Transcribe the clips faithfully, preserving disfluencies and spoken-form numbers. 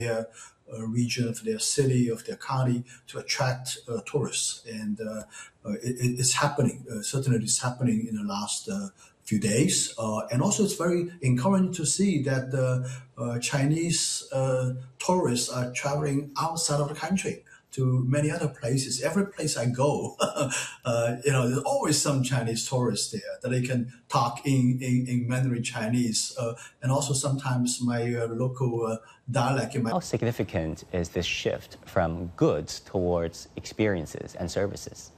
their uh, region, of their city, of their county to attract uh, tourists. And uh, uh, it, it's happening. Uh, certainly it's happening in the last uh, few days. Uh, and also it's very encouraging to see that uh, uh, Chinese uh, tourists are traveling outside of the country to many other places. Every place I go, uh, you know, there's always some Chinese tourists there that they can talk in, in, in Mandarin Chinese. Uh, and also sometimes my uh, local uh, dialect. In my How significant is this shift from goods towards experiences and services?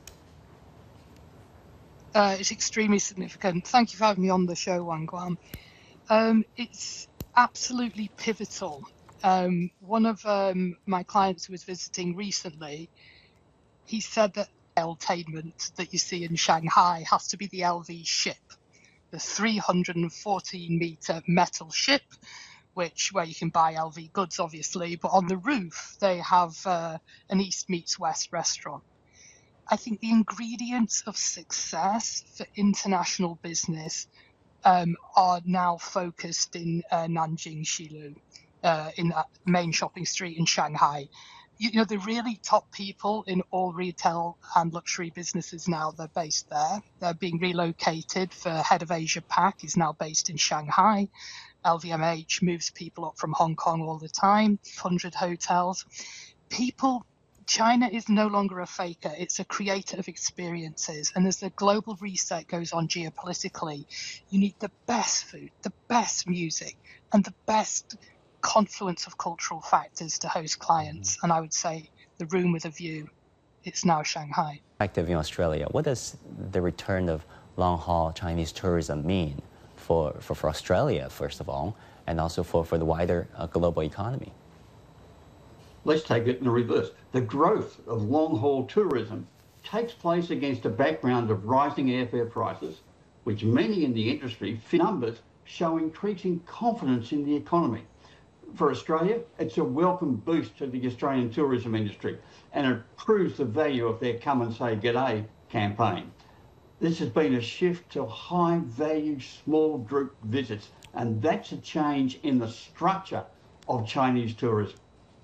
Uh, it's extremely significant. Thank you for having me on the show, Wang Guan. Um, it's absolutely pivotal. Um, one of um, my clients who was visiting recently, he said that entertainment that you see in Shanghai has to be the L V ship, the three hundred fourteen meter metal ship, which where you can buy L V goods, obviously, but on the roof they have uh, an East meets West restaurant. I think the ingredients of success for international business um, are now focused in uh, Nanjing Xilu. Uh, in that main shopping street in Shanghai. You, you know, the really top people in all retail and luxury businesses now, they're based there. They're being relocated. For head of Asia Pac is now based in Shanghai. L V M H moves people up from Hong Kong all the time, one hundred hotels. People, China is no longer a faker. It's a creator of experiences. And as the global reset goes on geopolitically, you need the best food, the best music, and the best confluence of cultural factors to host clients. And I would say the room with a view, it's now Shanghai. Active in Australia, what does the return of long-haul Chinese tourism mean for, for, for Australia, first of all, and also for, for the wider uh, global economy? Let's take it in the reverse. The growth of long-haul tourism takes place against a background of rising airfare prices, which many in the industry fit numbers show increasing confidence in the economy. For Australia, it's a welcome boost to the Australian tourism industry, and it proves the value of their Come and Say G'day campaign. This has been a shift to high-value small group visits, and that's a change in the structure of Chinese tourism.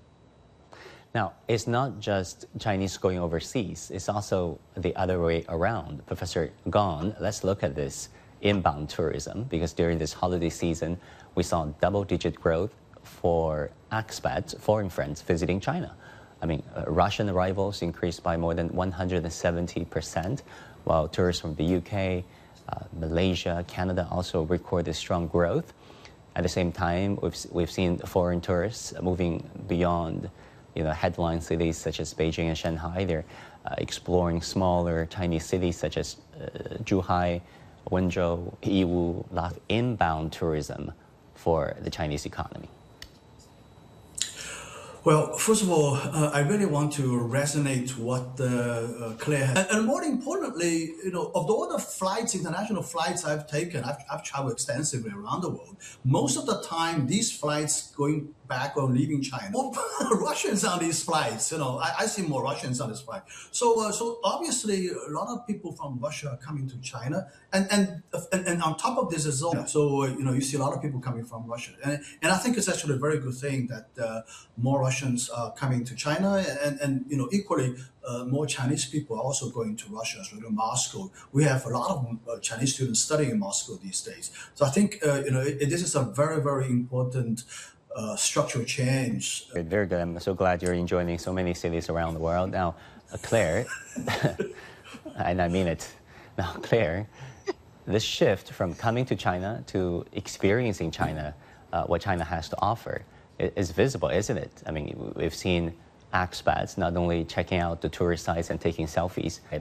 Now, it's not just Chinese going overseas, it's also the other way around. Professor Gong, let's look at this inbound tourism, because during this holiday season, we saw double-digit growth for expats, foreign friends visiting China. I mean, uh, Russian arrivals increased by more than one hundred seventy percent, while tourists from the U K, uh, Malaysia, Canada also recorded strong growth. At the same time, we've, we've seen foreign tourists moving beyond, you know, headline cities such as Beijing and Shanghai. They're uh, exploring smaller Chinese cities such as uh, Zhuhai, Wenzhou, Yiwu, a lot of inbound tourism for the Chinese economy. Well, first of all, uh, I really want to resonate what uh, uh, Claire had. And, and more importantly, you know, of all the flights, international flights I've taken, I've, I've traveled extensively around the world. Most of the time, these flights going back or leaving China, more Russians on these flights. You know, I, I see more Russians on this flight. So, uh, so obviously, a lot of people from Russia are coming to China, and and and, and on top of this as well. So, uh, you know, you see a lot of people coming from Russia, and and I think it's actually a very good thing that uh, more Russians are coming to China, and and you know, equally uh, more Chinese people are also going to Russia, as well, to Moscow. We have a lot of uh, Chinese students studying in Moscow these days. So I think uh, you know, it, this is a very very important Uh, structural change. Very good. I'm so glad you're enjoying so many cities around the world. Now, uh, Claire, and I mean it. Now, Claire, this shift from coming to China to experiencing China, uh, what China has to offer, is visible, isn't it? I mean, we've seen expats not only checking out the tourist sites and taking selfies,